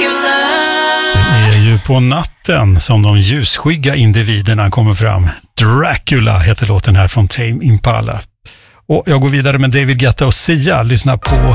Det är ju på natten som de ljusskygga individerna kommer fram. Dracula heter låten här från Tame Impala. Och jag går vidare med David Guetta och Sia. Lyssna på